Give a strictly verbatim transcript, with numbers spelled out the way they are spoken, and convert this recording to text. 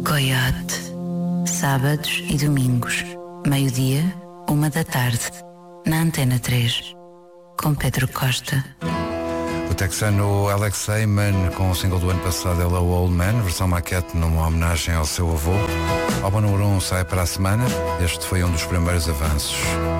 Coyote. Sábados e domingos, meio-dia, uma da tarde, na Antena três, com Pedro Costa. O texano Alex Heyman, com o single do ano passado Hello Old Man, versão maquete numa homenagem ao seu avô. O álbum número um sai para a semana. Este foi um dos primeiros avanços.